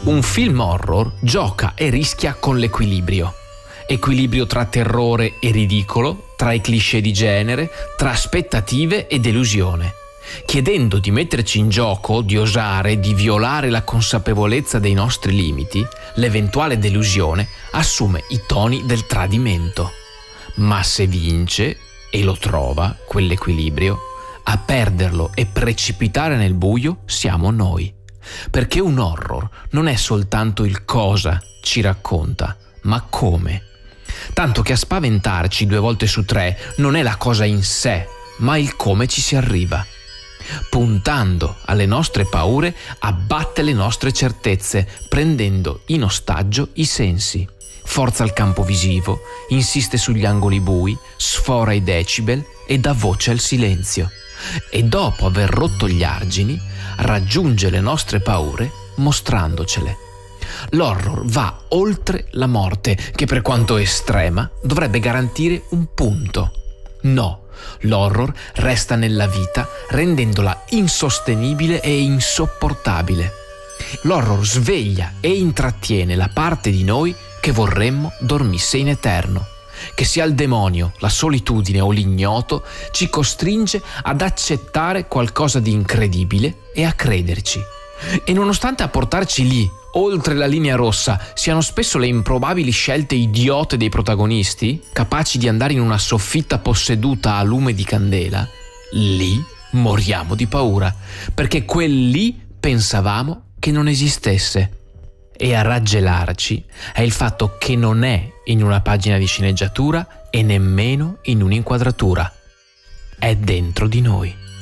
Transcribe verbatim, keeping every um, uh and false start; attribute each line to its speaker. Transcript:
Speaker 1: Un film horror gioca e rischia con l'equilibrio. Equilibrio tra terrore e ridicolo, tra i cliché di genere, tra aspettative e delusione, chiedendo di metterci in gioco, di osare, di violare la consapevolezza dei nostri limiti. L'eventuale delusione assume i toni del tradimento. Ma se vince, e lo trova, quell'equilibrio, a perderlo e precipitare nel buio siamo noi. Perché un horror non è soltanto il cosa ci racconta, ma come. Tanto che a spaventarci due volte su tre non è la cosa in sé, ma il come ci si arriva. Puntando alle nostre paure, abbatte le nostre certezze, prendendo in ostaggio i sensi. Forza il campo visivo, insiste sugli angoli bui, sfora i decibel e dà voce al silenzio. E dopo aver rotto gli argini, raggiunge le nostre paure mostrandocele. L'horror va oltre la morte, che per quanto estrema dovrebbe garantire un punto. No, l'horror resta nella vita rendendola insostenibile e insopportabile. L'horror sveglia e intrattiene la parte di noi che vorremmo dormisse in eterno. Che sia il demonio, la solitudine o l'ignoto, ci costringe ad accettare qualcosa di incredibile e a crederci. E nonostante a portarci lì, oltre la linea rossa, siano spesso le improbabili scelte idiote dei protagonisti, capaci di andare in una soffitta posseduta a lume di candela, lì moriamo di paura, perché quel lì pensavamo che non esistesse. E a raggelarci è il fatto che non è in una pagina di sceneggiatura e nemmeno in un'inquadratura. È dentro di noi.